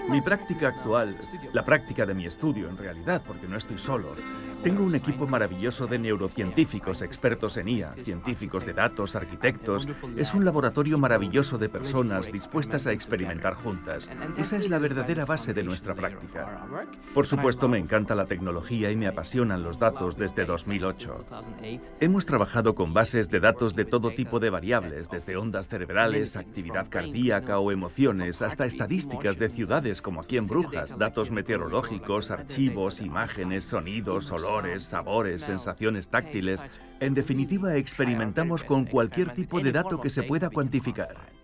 Mi práctica actual, la práctica de mi estudio en realidad, porque no estoy solo, tengo un equipo maravilloso de neurocientíficos expertos en IA, científicos de datos, arquitectos. Es un laboratorio maravilloso de personas dispuestas a experimentar juntas. Esa es la verdadera base de nuestra práctica. Por supuesto, me encanta la tecnología y me apasionan los datos desde 2008. Hemos trabajado con bases de datos de todo tipo de variables, desde ondas cerebrales, actividad cardíaca o emociones, hasta estadísticas de ciudades como aquí en Brujas, datos meteorológicos, archivos, imágenes, sonidos, olores, sabores, sensaciones táctiles. En definitiva, experimentamos con cualquier tipo de dato que se pueda cuantificar.